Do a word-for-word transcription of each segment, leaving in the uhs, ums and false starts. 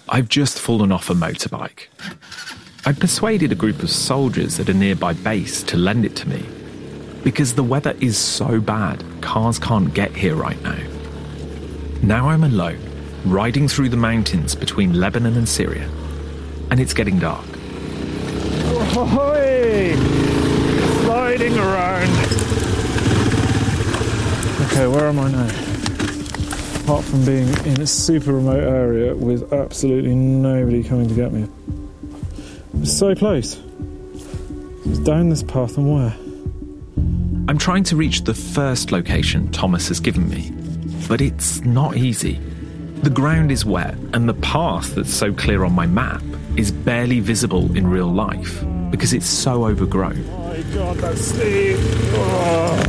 I've just fallen off a motorbike. I persuaded a group of soldiers at a nearby base to lend it to me because the weather is so bad, cars can't get here right now. Now I'm alone, riding through the mountains between Lebanon and Syria, and it's getting dark. Ahoy! Sliding around. Okay, where am I now? Apart from being in a super remote area with absolutely nobody coming to get me. It's so close. It's down this path and where? I'm trying to reach the first location Thomas has given me, but it's not easy. The ground is wet, and the path that's so clear on my map is barely visible in real life because it's so overgrown. Oh my god, that's steep. Oh.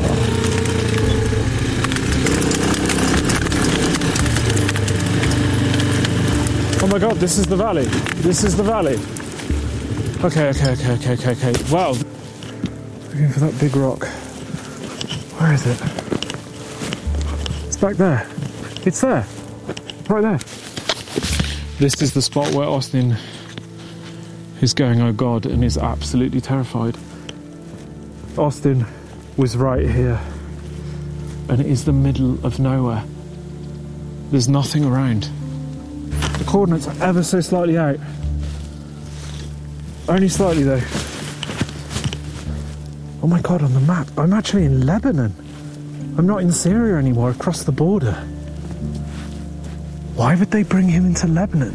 Oh my god, this is the valley. This is the valley. Okay, okay, okay, okay, okay, okay. Wow. Looking for that big rock. Where is it? It's back there. It's there. Right there. This is the spot where Austin is going, oh God, and is absolutely terrified. Austin was right here. And it is the middle of nowhere. There's nothing around. The coordinates are ever so slightly out. Only slightly though. Oh my God, on the map, I'm actually in Lebanon. I'm not in Syria anymore, across the border. Why would they bring him into Lebanon?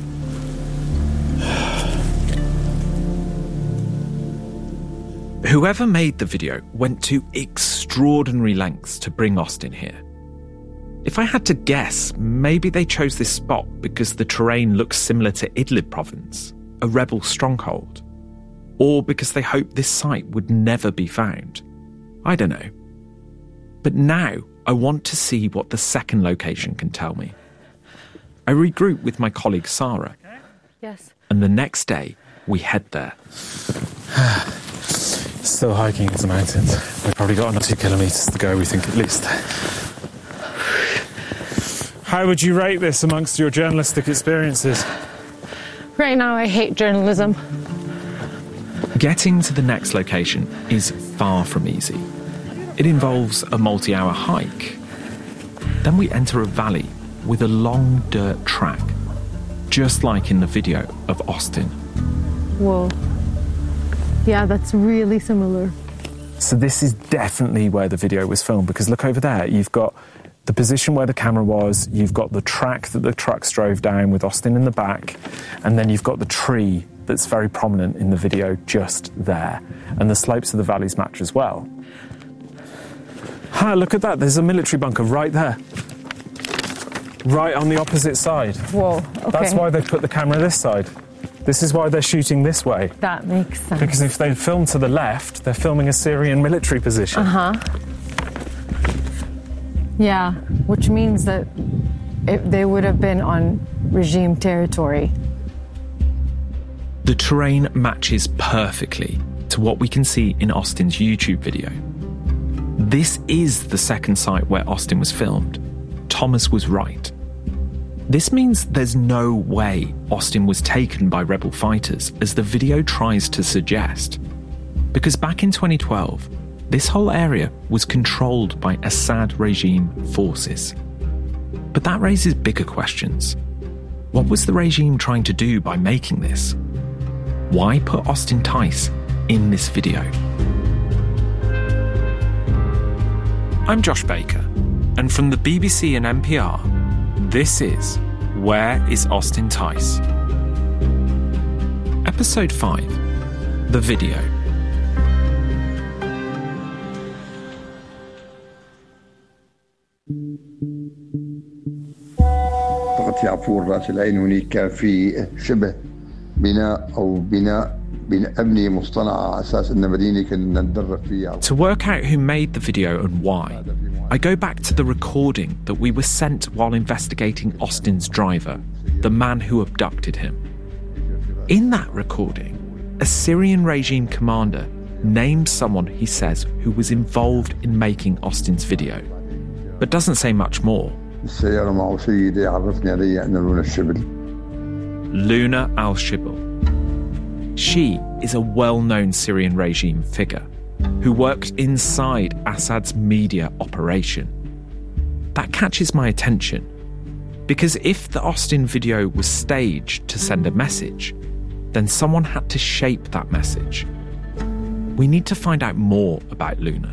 Whoever made the video went to extraordinary lengths to bring Austin here. If I had to guess, maybe they chose this spot because the terrain looks similar to Idlib province, a rebel stronghold, or because they hoped this site would never be found. I don't know. But now I want to see what the second location can tell me. I regroup with my colleague Sarah. Yes. And the next day, we head there. Still hiking in the mountains. We've probably got another two kilometres to go, we think, at least. How would you rate this amongst your journalistic experiences? Right now, I hate journalism. Getting to the next location is far from easy. It involves a multi-hour hike. Then we enter a valley with a long dirt track, just like in the video of Austin. Whoa. Yeah, that's really similar. So this is definitely where the video was filmed, because look over there, you've got the position where the camera was, you've got the track that the trucks drove down with Austin in the back, and then you've got the tree that's very prominent in the video just there. And the slopes of the valleys match as well. Ah, look at that, there's a military bunker right there. Right on the opposite side. Whoa, okay. That's why they put the camera this side. This is why they're shooting this way. That makes sense. Because if they film to the left, they're filming a Syrian military position. Uh-huh. Yeah, which means that it, they would have been on regime territory. The terrain matches perfectly to what we can see in Austin's YouTube video. This is the second site where Austin was filmed. Thomas was right. This means there's no way Austin was taken by rebel fighters, as the video tries to suggest. Because back in twenty twelve, this whole area was controlled by Assad regime forces. But that raises bigger questions. What was the regime trying to do by making this? Why put Austin Tice in this video? I'm Josh Baker, and from the B B C and N P R, this is Where is Austin Tice? Episode five, The Video. في عفور رأس العين هناك كان في شبه بناء أو بناء أبنية مصطنعة على أساس أن مدينة كنا نتدرب فيها. To work out who made the video and why, I go back to the recording that we were sent while investigating Austin's driver, the man who abducted him. In that recording, a Syrian regime commander names someone he says who was involved in making Austin's video, but doesn't say much more. السيارة معه سيدة عرفني عليها أن لون الشبل Luna Al-Shibl. She is a well-known Syrian regime figure who worked inside Assad's media operation. That catches my attention, because if the Austin video was staged to send a message, then someone had to shape that message. We need to find out more about Luna.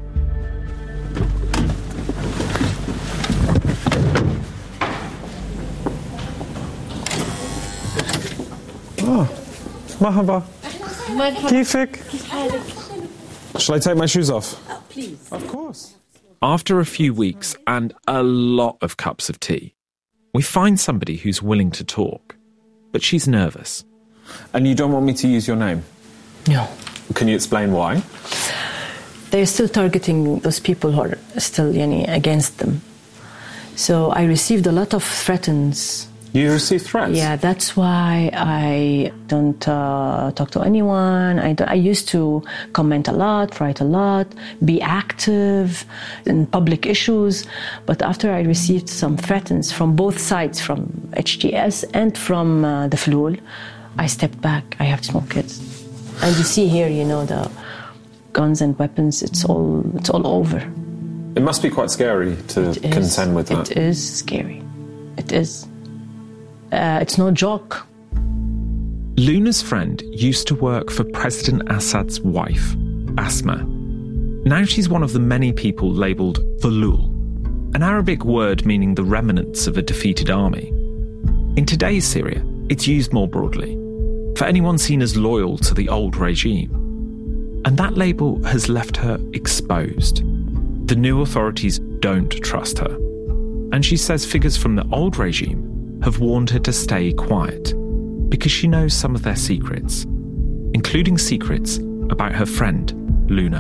Oh, marhaba. Kifik. Shall I take my shoes off? Oh, please. Of course. After a few weeks and a lot of cups of tea, we find somebody who's willing to talk, but she's nervous. And you don't want me to use your name? No. Can you explain why? They're still targeting those people who are still yani, against them. So I received a lot of threats. You received threats? Yeah, that's why I don't uh, talk to anyone. I, I used to comment a lot, write a lot, be active in public issues. But after I received some threats from both sides, from H T S and from uh, the Flul, I stepped back. I have small kids. And you see here, you know, the guns and weapons, it's all, it's all over. It must be quite scary to It is. contend with that. It is scary. It is. Uh, it's no joke. Luna's friend used to work for President Assad's wife, Asma. Now she's one of the many people labelled Fulul, an Arabic word meaning the remnants of a defeated army. In today's Syria, it's used more broadly, for anyone seen as loyal to the old regime. And that label has left her exposed. The new authorities don't trust her. And she says figures from the old regime have warned her to stay quiet because she knows some of their secrets, including secrets about her friend, Luna.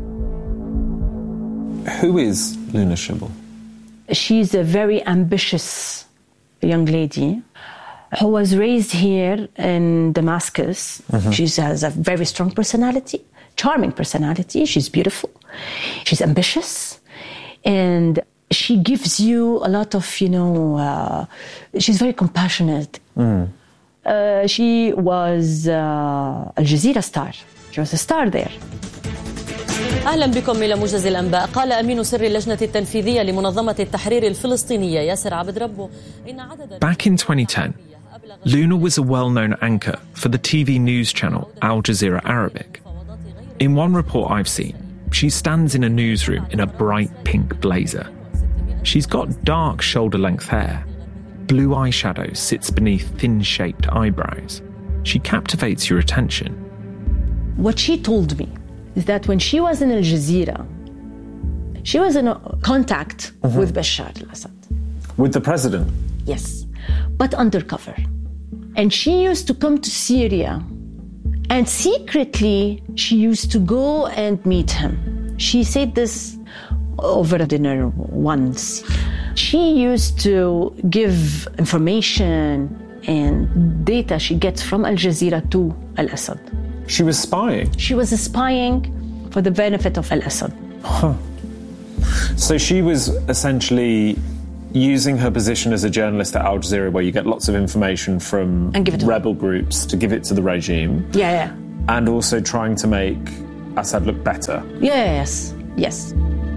Who is Luna Shibl? She's a very ambitious young lady who was raised here in Damascus. Mm-hmm. She has a very strong personality, charming personality. She's beautiful. She's ambitious. And she gives you a lot of, you know, uh, she's very compassionate. Mm. Uh, she was uh, Al Jazeera star. She was a star there. أهلا بكم إلى موجز الأنباء. قال أمين سر اللجنة التنفيذية لمنظمة التحرير الفلسطينية ياسر عبد ربه إن عدد. Back in twenty ten, Luna was a well-known anchor for the T V news channel Al Jazeera Arabic. In one report I've seen, she stands in a newsroom in a bright pink blazer. She's got dark shoulder-length hair. Blue eyeshadow sits beneath thin-shaped eyebrows. She captivates your attention. What she told me is that when she was in Al Jazeera, she was in a contact mm-hmm. with Bashar al-Assad. With the president? Yes, but undercover. And she used to come to Syria, and secretly she used to go and meet him. She said this over dinner once. She used to give information and data she gets from Al Jazeera to Al-Assad. She was spying? She was spying for the benefit of Al-Assad. Huh. So she was essentially using her position as a journalist at Al Jazeera, where you get lots of information from rebel groups, to give it to the regime. Yeah, yeah. And also trying to make Assad look better. Yes, yes.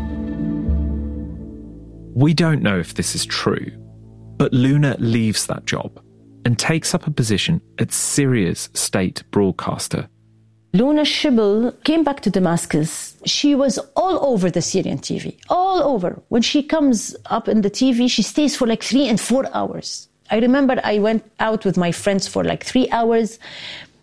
We don't know if this is true, but Luna leaves that job and takes up a position at Syria's state broadcaster. Luna Shibl came back to Damascus. She was all over the Syrian T V, all over. When she comes up in the T V, she stays for like three and four hours. I remember I went out with my friends for like three hours